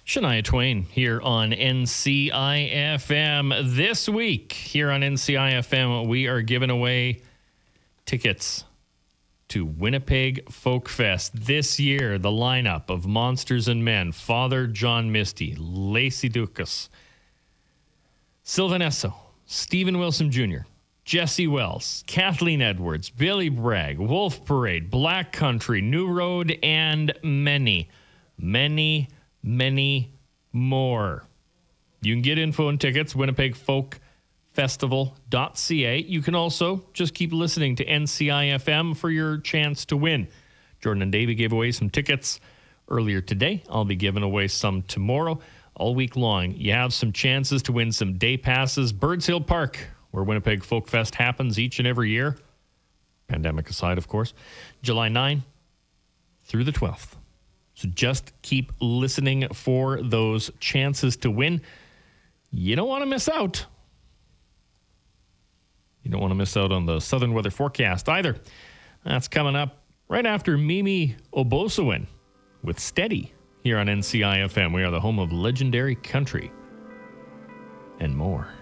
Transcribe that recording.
Shania Twain here on NCIFM. This week here on NCIFM, we are giving away tickets to Winnipeg Folk Fest. This year, the lineup of Monsters and Men, Father John Misty, Lacey Dukas, Sylvan Esso, Stephen Wilson Jr., Jesse Wells, Kathleen Edwards, Billy Bragg, Wolf Parade, Black Country, New Road, and many more. You can get info and tickets, winnipegfolkfestival.ca. You can also just keep listening to NCIFM for your chance to win. Jordan and Davey gave away some tickets earlier today. I'll be giving away some tomorrow. All week long, you have some chances to win some day passes. Birds Hill Park, where Winnipeg Folk Fest happens each and every year. Pandemic aside, of course. July 9 through the 12th. So just keep listening for those chances to win. You don't want to miss out. You don't want to miss out on the Southern Weather Forecast either. That's coming up right after Mimi Obosawin with Steady here on NCIFM. We are the home of legendary country and more.